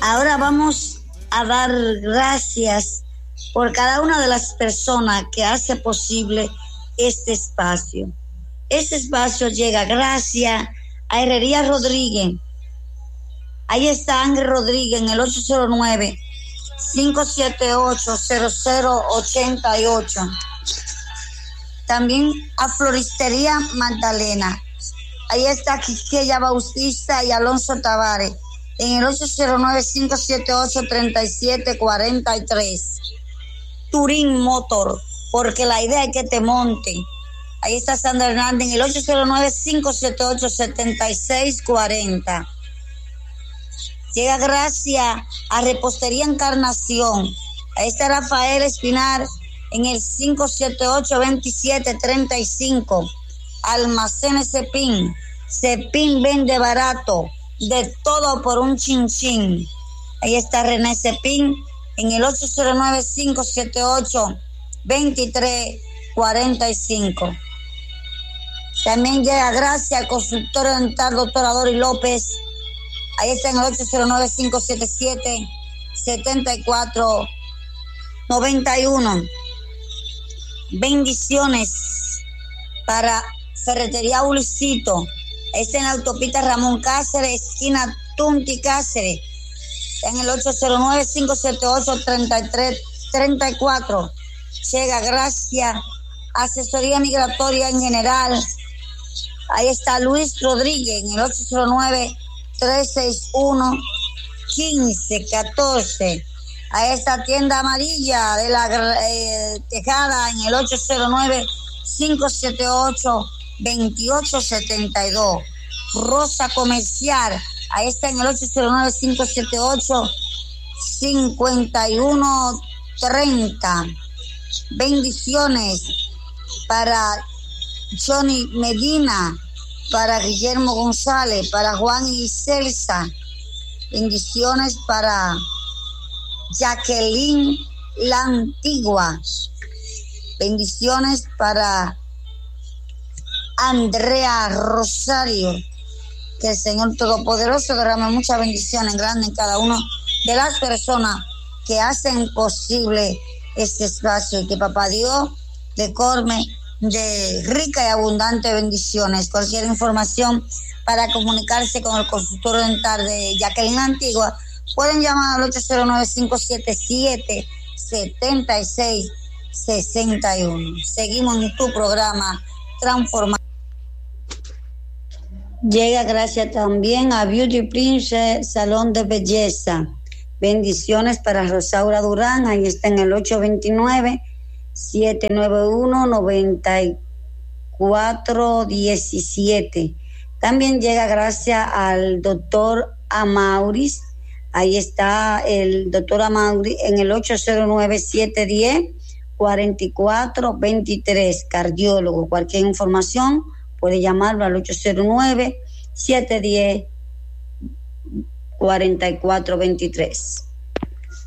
Ahora vamos a dar gracias por cada una de las personas que hace posible este espacio. Este espacio llega gracias a Herrería Rodríguez. Ahí está Ángel Rodríguez en el 809-578-0088. También a Floristería Magdalena. Ahí está Quisqueya Bautista y Alonso Tavares en el 809-578-3743. Turín Motor, porque la idea es que te monten. Ahí está Sandra Hernández en el 809-578-7640. Llega gracias a Repostería Encarnación. Ahí está Rafael Espinar en el 578-2735. Almacenes Cepín. Cepín vende barato, de todo por un chinchín. Ahí está René Cepín en el 809-578-2345. También llega gracias al consultor dental doctor Adori López. Ahí está en el 809-577-7491. Bendiciones para Ferretería Ulicito. Ahí está en la autopista Ramón Cáceres, esquina Tunti Cáceres. Está en el 809-578-3334. Llega gracias Asesoría Migratoria en General. Ahí está Luis Rodríguez en el 809-361-1514. Ahí está Tienda Amarilla de la Tejada en el 809-578-2872. Rosa Comercial, ahí está en el 809-578-5130. Bendiciones para Johnny Medina, para Guillermo González, para Juan y Celsa. Bendiciones para Jacqueline La Antigua. Bendiciones para Andrea Rosario. Que el Señor Todopoderoso derrame muchas bendiciones grandes en cada una de las personas que hacen posible este espacio, y que Papá Dios le colme de rica y abundante bendiciones. Cualquier información para comunicarse con el consultor dental de Jacqueline Antigua, pueden llamar al 809-577-7661. Seguimos en tu programa Transformar. Llega gracias también a Beauty Princess Salón de Belleza. Bendiciones para Rosaura Durán. Ahí está en el 829-791-9417. También llega gracias al doctor Amauris. Ahí está el doctor Amauris en el 809-710-4423. Cardiólogo. Cualquier información puede llamarlo al 809-710-4423.